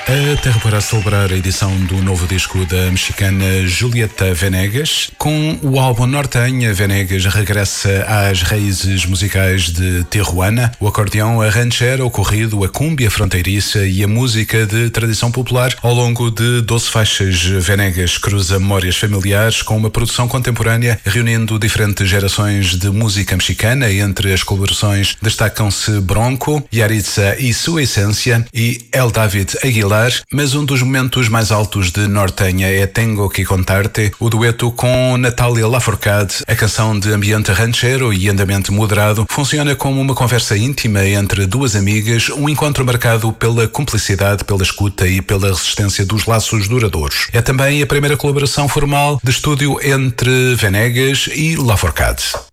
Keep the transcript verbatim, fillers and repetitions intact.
A Terra poderá celebrar a edição do novo disco da mexicana Julieta Venegas. Com o álbum Norteña, Venegas regressa às raízes musicais de Tijuana. O acordeão, a ranchera, o corrido, a cúmbia fronteiriça e a música de tradição popular. Ao longo de doze faixas, Venegas cruza memórias familiares com uma produção contemporânea, reunindo diferentes gerações de música mexicana. Entre as colaborações destacam-se Bronco, Yaritza e sua essência e El David Aguilar. Mas um dos momentos mais altos de Norteña é Tengo que Contarte, o dueto com Natalia Lafourcade. A canção de ambiente ranchero e andamento moderado funciona como uma conversa íntima entre duas amigas, um encontro marcado pela cumplicidade, pela escuta e pela resistência dos laços duradouros. É também a primeira colaboração formal de estúdio entre Venegas e Lafourcade.